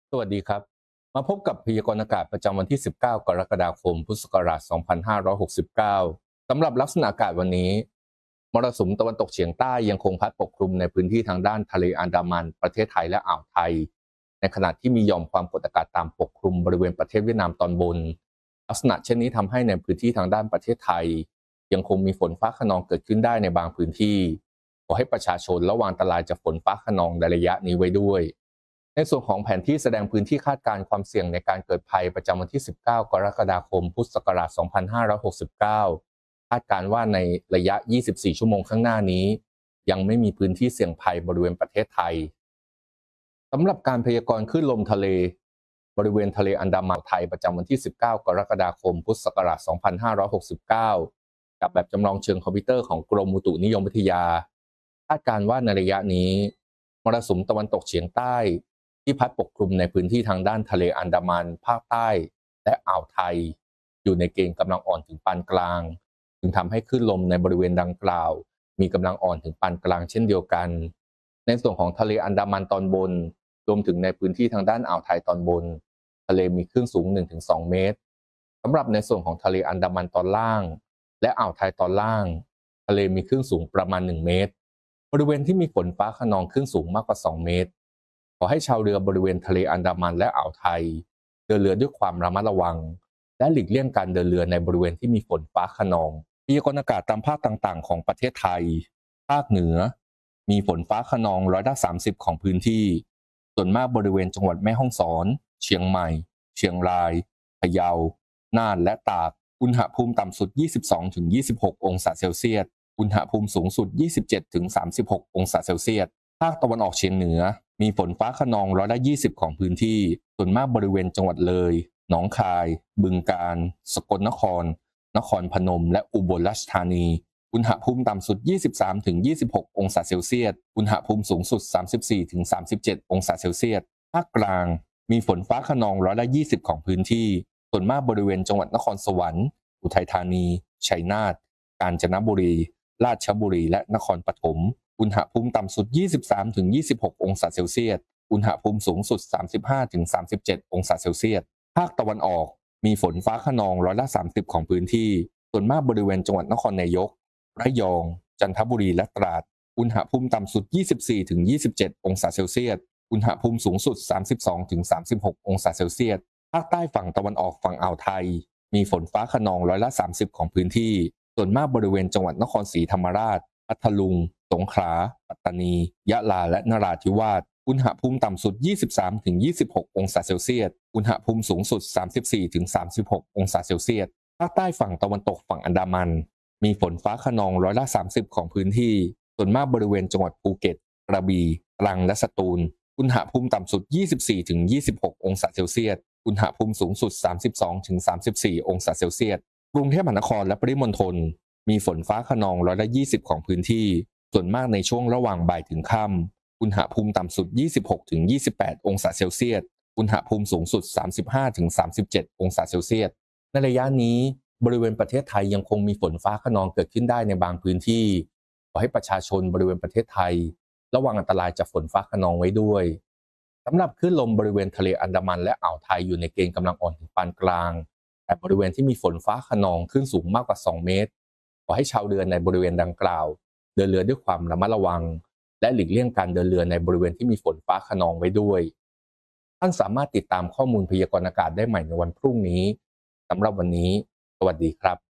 สวัสดีครับมาพบกับพยากรณ์อากาศประจำวันที่ 19 กรกฎาคม พุทธศักราช 2569 สำหรับลักษณะอากาศวันนี้มรสุมตะวันตกเฉียงใต้ยังคงพัดปกคลุมในพื้นที่ทางด้านทะเลอันดามันประเทศไทยและอ่าวไทยในขณะที่มีหย่อมความกดอากาศต่ำปกคลุมบริเวณประเทศเวียดนามตอนบนลักษณะเช่นนี้ทำให้ในพื้นที่ทางด้านประเทศไทยยังคงมีฝนฟ้าคะนองเกิดขึ้นได้ในบางพื้นที่ขอให้ประชาชนระวังอันตรายจากฝนฟ้าคะนองในระยะนี้ไว้ด้วย ในส่วนของแผนที่แสดงพื้นที่คาดการณ์ความเสี่ยงในการเกิดภัยประจำวันที่ 19 กรกฎาคม พุทธศักราช 2569 คาดการณ์ว่าในระยะ 24 ชั่วโมงข้างหน้านี้ยังไม่มีพื้นที่เสี่ยงภัยบริเวณประเทศไทย สำหรับการพยากรณ์คลื่นลมทะเลบริเวณทะเลอันดามันไทยประจำวันที่ 19 กรกฎาคม พุทธศักราช 2569 กับแบบจำลองเชิงคอมพิวเตอร์ของกรมอุตุนิยมวิทยาคาดการณ์ว่าในระยะนี้มรสุมตะวันตกเฉียงใต้ที่พัดปกคลุมในพื้นที่ทางด้านทะเลอันดามันภาคใต้และอ่าวไทยอยู่ในเกณฑ์กำลังอ่อนถึงปานกลางจึงทำให้คลื่นลมในบริเวณดังกล่าวมีกำลังอ่อนถึงปานกลางเช่นเดียวกันในส่วนของทะเลอันดามันตอนบนรวมถึงในพื้นที่ทางด้านอ่าวไทยตอนบนทะเลมีคลื่นสูง 1-2 เมตรสำหรับในส่วนของทะเลอันดามันตอนล่างและอ่าวไทยตอนล่างทะเลมีคลื่นสูงประมาณ 1 เมตรบริเวณที่มีฝนฟ้าคะนองคลื่นสูงมากกว่า 2 เมตรขอให้ชาวเรือบริเวณทะเลอันดามันและอ่าวไทยเดินเรือด้วยความระมัดระวังและหลีกเลี่ยงการเดินเรือในบริเวณที่มีฝนฟ้าคะนองพยากรณ์อากาศตามภาคต่างๆของประเทศไทยภาคเหนือมีฝนฟ้าคะนอง30%ของพื้นที่ส่วนมากบริเวณจังหวัดแม่ฮ่องสอนเชียงใหม่เชียงรายพะเยาน่านและตากอุณหภูมิต่ำสุด 22-26 องศาเซลเซียสอุณหภูมิสูงสุด 27-36 องศาเซลเซียสภาคตะวันออกเฉียงเหนือมีฝนฟ้าคะนอง20%ของพื้นที่ส่วนมากบริเวณจังหวัดเลยหนองคายบึงกาฬสกลนครนครพนมและอุบลราชธานีอุณหภูมิต่ำสุด 23-26 องศาเซลเซียสอุณหภูมิสูงสุด 34-37 องศาเซลเซียสภาคกลางมีฝนฟ้าคะนอง20%ของพื้นที่ส่วนมากบริเวณจังหวัดนครสวรรค์อุทัยธานีชัยนาทกาญจนบุรีราชบุรีและนครปฐมอุณหภูมิต่ำสุด 23-26 องศาเซลเซียสอุณหภูมิสูงสุด 35-37 องศาเซลเซียสภาคตะวันออกมีฝนฟ้าคะนอง30%ของพื้นที่ส่วนมากบริเวณจังหวัดนครนายกระยองจันทบุรีและตราดอุณหภูมิต่ำสุด 24-27 องศาเซลเซียสอุณหภูมิสูงสุด 32-36 องศาเซลเซียสภาคใต้ฝั่งตะวันออกฝั่งอ่าวไทยมีฝนฟ้าคะนอง30%ของพื้นที่ส่วนมากบริเวณจังหวัดนครศรีธรรมราชพัทลุงสงขลาปัตตานียะลาและนราธิวาสอุณหภูมิต่ำสุด 23-26 องศาเซลเซียสอุณหภูมิสูงสุด 34-36 องศาเซลเซียสภาคใต้ฝั่งตะวันตกฝั่งอันดามันมีฝนฟ้าคะนอง30%ของพื้นที่ส่วนมากบริเวณจังหวัดภูเก็ตกระบี่ตรังและสตูลอุณหภูมิต่ำสุด 24-26 องศาเซลเซียสอุณหภูมิสูงสุด 32-34 องศาเซลเซียสกรุงเทพมหานครและปริมณฑลมีฝนฟ้าคะนอง20%ของพื้นที่ส่วนมากในช่วงระหว่างบ่ายถึงค่ำอุณหภูมิต่ำสุด 26-28 องศาเซลเซียสอุณหภูมิสูงสุด 35-37 องศาเซลเซียสในระยะนี้บริเวณประเทศไทยยังคงมีฝนฟ้าคะนองเกิดขึ้นได้ในบางพื้นที่ขอให้ประชาชนบริเวณประเทศไทยระวังอันตรายจากฝนฟ้าคะนองไว้ด้วยสำหรับคลื่นลมบริเวณทะเลอันดามันและอ่าวไทยอยู่ในเกณฑ์กำลังอ่อนถึงปานกลางแต่บริเวณที่มีฝนฟ้าคะนองคลื่นสูงมากกว่า 2 เมตรขอให้ชาวเรือในบริเวณดังกล่าวเดินเรือด้วยความระมัดระวังและหลีกเลี่ยงการเดินเรือในบริเวณที่มีฝนฟ้าคะนองไว้ด้วยท่านสามารถติดตามข้อมูลพยากรณ์อากาศได้ใหม่ในวันพรุ่งนี้สำหรับวันนี้สวัสดีครับ